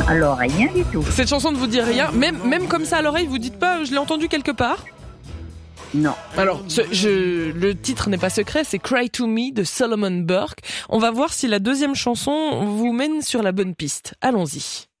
Alors, rien du tout. Cette chanson ne vous dit rien, même comme ça à l'oreille, vous dites pas, je l'ai entendue quelque part? Non. Alors, le titre n'est pas secret, c'est Cry to Me de Solomon Burke. On va voir si la deuxième chanson vous mène sur la bonne piste. Allons-y.